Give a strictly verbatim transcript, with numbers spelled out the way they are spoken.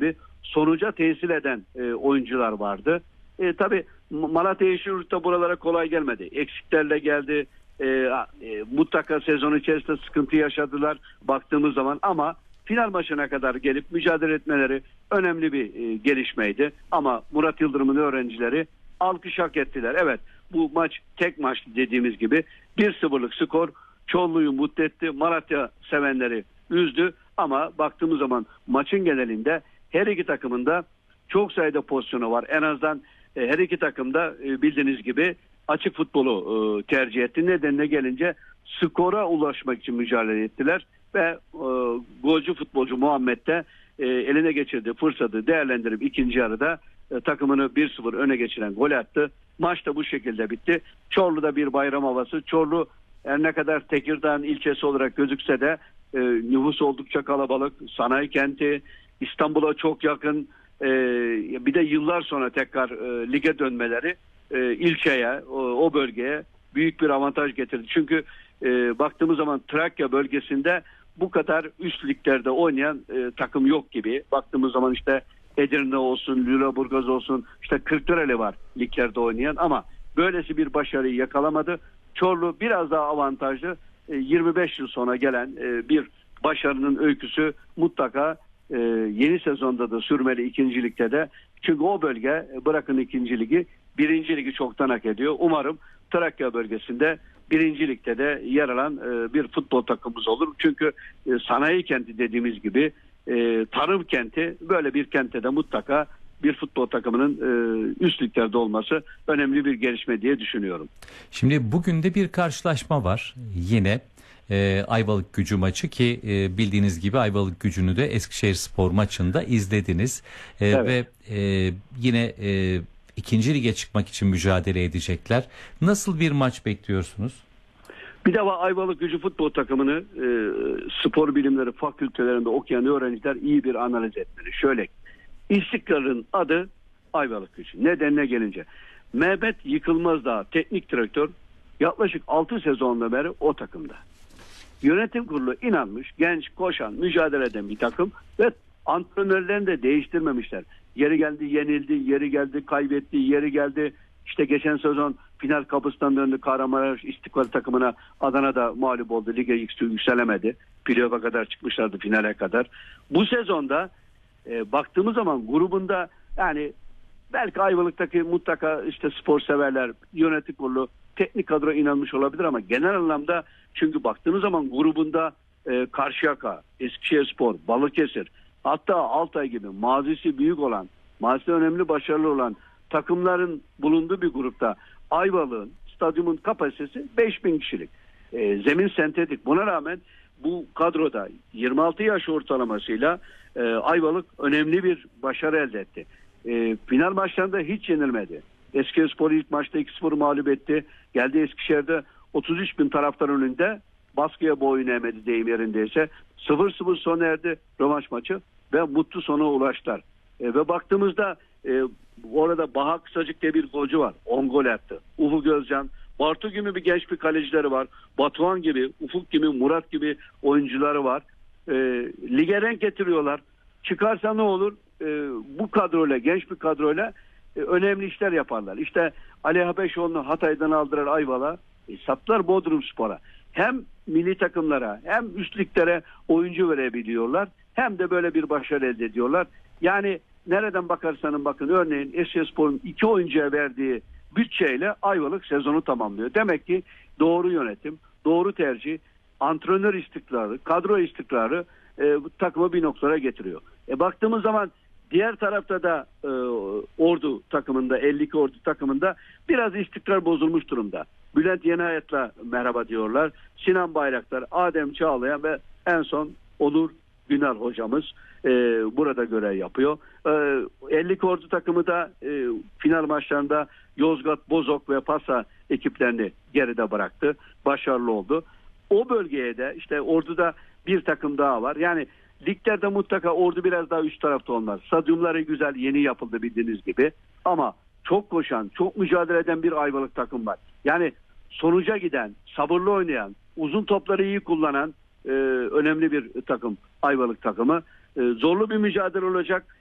gibi sonuca tesir eden e, oyuncular vardı. E, tabii Malatya Yeşilyurt da buralara kolay gelmedi. Eksiklerle geldi. E, e, mutlaka sezon içerisinde sıkıntı yaşadılar baktığımız zaman, ama final maçına kadar gelip mücadele etmeleri önemli bir e, gelişmeydi. Ama Murat Yıldırım'ın öğrencileri alkış hak ettiler. Evet, bu maç tek maç dediğimiz gibi bir sıfırlık skor Çorlu'yu mutlu etti. Malatya sevenleri üzdü, ama baktığımız zaman maçın genelinde her iki takımın da çok sayıda pozisyonu var. En azından e, her iki takım da e, bildiğiniz gibi açık futbolu e, tercih etti. Nedenine gelince skora ulaşmak için mücadele ettiler ve e, golcü futbolcu Muhammed de e, eline geçirdiği fırsatı değerlendirip ikinci yarıda e, takımını bir sıfır öne geçiren gol attı. Maç da bu şekilde bitti. Çorlu'da bir bayram havası. Çorlu her ne kadar Tekirdağ'ın ilçesi olarak gözükse de e, nüfus oldukça kalabalık. Sanayi kenti, İstanbul'a çok yakın. E, bir de yıllar sonra tekrar e, lige dönmeleri e, ilçeye, o, o bölgeye büyük bir avantaj getirdi. Çünkü e, baktığımız zaman Trakya bölgesinde bu kadar üst liglerde oynayan e, takım yok gibi. Baktığımız zaman işte Edirne olsun, Lüleburgaz olsun, işte Kırklareli var liglerde oynayan, ama böylesi bir başarıyı yakalamadı. Çorlu biraz daha avantajlı. E, yirmi beş yıl sonra gelen e, bir başarının öyküsü mutlaka e, yeni sezonda da sürmeli, ikinci ligde de. Çünkü o bölge, bırakın ikinci ligi, birinci ligi çoktan hak ediyor. Umarım Trakya bölgesinde birinci ligde de yer alan e, bir futbol takımımız olur. Çünkü e, sanayi kenti dediğimiz gibi, e, tarım kenti, böyle bir kentte de mutlaka bir futbol takımının e, üst liglerde olması önemli bir gelişme diye düşünüyorum. Şimdi bugün de bir karşılaşma var yine. E, Ayvalık Gücü maçı ki e, bildiğiniz gibi Ayvalık Gücü'nü de Eskişehirspor maçında izlediniz. E, Evet. Ve e, yine e, ikinci lige çıkmak için mücadele edecekler. Nasıl bir maç bekliyorsunuz? Bir de Ayvalık Gücü futbol takımını e, spor bilimleri fakültelerinde okuyan öğrenciler iyi bir analiz etmeli. Şöyle, İstikrar'ın adı Ayvalık Gücü. Nedenine gelince, Mehmet Yıkılmazdağ teknik direktör yaklaşık altı sezonda beri o takımda. Yönetim kurulu inanmış, genç, koşan, mücadele eden bir takım ve antrenörlerini de değiştirmemişler. Yeri geldi yenildi, yeri geldi kaybetti, yeri geldi işte geçen sezon final kapısından döndü Kahramanmaraş İstiklal takımına, Adana'da mağlup oldu, lige yükselemedi. Playoff'a kadar çıkmışlardı, finale kadar. Bu sezonda e, baktığımız zaman grubunda, yani belki Ayvalık'taki mutlaka işte spor severler, yönetim kurulu, teknik kadro inanmış olabilir, ama genel anlamda, çünkü baktığınız zaman grubunda e, Karşıyaka, Eskişehirspor, Balıkesir, hatta Altay gibi mazisi büyük olan, mazisi önemli başarılı olan takımların bulunduğu bir grupta Ayvalık'ın stadyumun kapasitesi beş bin kişilik. E, zemin sentetik. Buna rağmen bu kadroda yirmi altı yaş ortalamasıyla e, Ayvalık önemli bir başarı elde etti. E, final maçlarında hiç yenilmedi. Eskişehirspor ilk maçta iki sıfır mağlup etti. Geldi Eskişehir'de otuz üç bin taraftar önünde baskıya boyun eğmedi deyim yerindeyse. sıfır sıfır sona erdi rövanş maçı ve mutlu sona ulaştılar. E, ve baktığımızda e, orada Baha Kısacık diye bir golcü var. on gol attı. Ufuk Özcan, Bartu gibi bir genç bir kalecileri var. Batuhan gibi, Ufuk gibi, Murat gibi oyuncuları var. E, lige renk getiriyorlar. Çıkarsa ne olur? E, bu kadroyla, genç bir kadroyla e, önemli işler yaparlar. İşte Ali Habeşoğlu'nu Hatay'dan aldırar Ayvalık'a, e, sattılar Bodrumspor'a. Hem milli takımlara hem üst liglere oyuncu verebiliyorlar, hem de böyle bir başarı elde ediyorlar. Yani nereden bakarsanız bakın, örneğin Eskişehirspor'un iki oyuncuya verdiği bütçeyle Ayvalık sezonu tamamlıyor. Demek ki doğru yönetim, doğru tercih, antrenör istikrarı, kadro istikrarı e, bu takımı bir noktaya getiriyor. E, baktığımız zaman diğer tarafta da e, Ordu takımında, elli iki Ordu takımında biraz istikrar bozulmuş durumda. Bülent Yenayet'le merhaba diyorlar. Sinan Bayraktar, Adem Çağlayan ve en son Onur Günal hocamız e, burada görev yapıyor. E, elli iki Ordu takımı da e, final maçlarında Yozgat, Bozok ve Pasa ekiplerini geride bıraktı. Başarılı oldu. O bölgeye de işte Ordu'da bir takım daha var. Yani liglerde mutlaka Ordu biraz daha üst tarafta olmaz. Stadyumları güzel, yeni yapıldı bildiğiniz gibi. Ama çok koşan, çok mücadele eden bir Ayvalık takım var. Yani sonuca giden, sabırlı oynayan, uzun topları iyi kullanan e, önemli bir takım Ayvalık takımı. E, zorlu bir mücadele olacak.